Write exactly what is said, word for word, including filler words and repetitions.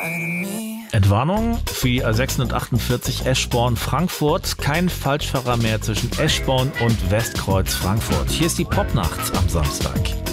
Entwarnung für die A sechshundertachtundvierzig Eschborn-Frankfurt. Kein Falschfahrer mehr zwischen Eschborn und Westkreuz Frankfurt. Hier ist die Popnacht am Samstag.